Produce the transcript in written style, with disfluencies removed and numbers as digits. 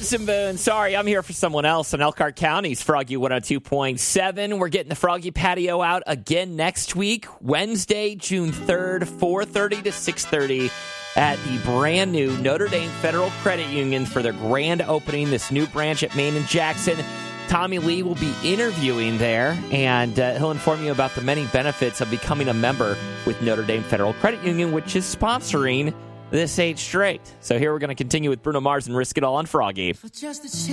Jensen Boone. Sorry, I'm here for someone else on Elkhart County's Froggy 102.7. We're getting the Froggy Patio out again next week, Wednesday, June 3rd, 4:30 to 6:30 at the brand new Notre Dame Federal Credit Union for their grand opening, this new branch at Main and Jackson. Tommy Lee will be interviewing there, and he'll inform you about the many benefits of becoming a member with Notre Dame Federal Credit Union, which is sponsoring this 8 straight. So here we're going to continue with Bruno Mars and Risk It All on Froggy.